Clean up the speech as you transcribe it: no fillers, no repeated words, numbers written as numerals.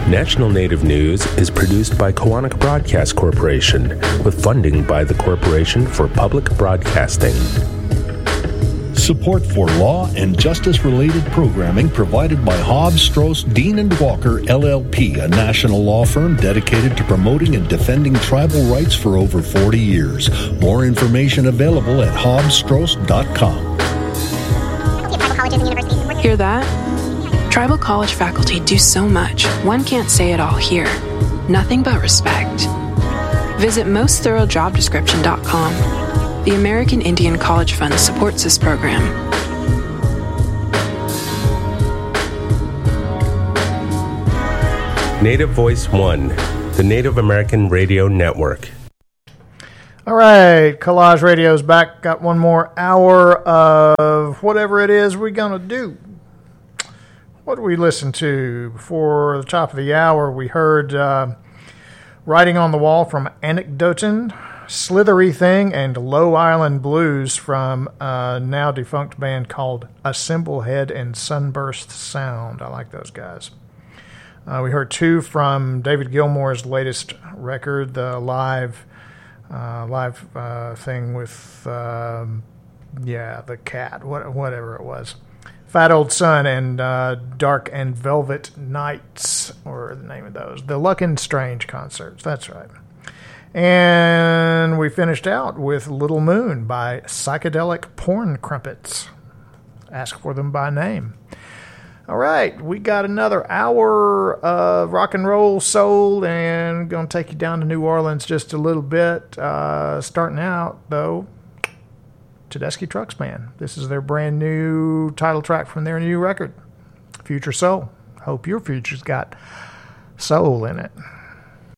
National Native News is produced by Koahnic Broadcast Corporation with funding by the Corporation for Public Broadcasting. Support for law and justice-related programming provided by Hobbs, Strauss, Dean & Walker, LLP, a national law firm dedicated to promoting and defending tribal rights for over 40 years. More information available at hobbsstrauss.com. Hear that? Tribal college faculty do so much, one can't say it all here. Nothing but respect. Visit mostthoroughdescription.com. The American Indian College Fund supports this program. Native Voice One, the Native American Radio Network. All right, Collage Radio's back. Got one more hour of whatever it is we're going to do. What did we listen to? Before the top of the hour, we heard Writing on the Wall from Anecdotin, Slithery Thing, and Low Island Blues from a now defunct band called Assemblehead and Sunburst Sound. I like those guys. We heard two from David Gilmour's latest record, the live thing with the cat, whatever it was. Fat Old Sun and Dark and Velvet Nights, or the name of those. The Luck and Strange concerts, that's right. And we finished out with Little Moon by Psychedelic Porn Crumpets. Ask for them by name. All right, we got another hour of rock and roll, soul, and going to take you down to New Orleans just a little bit. Starting out, though, Tedeschi Trucks Band. This is their brand new title track from their new record, Future Soul. Hope your future's got soul in it.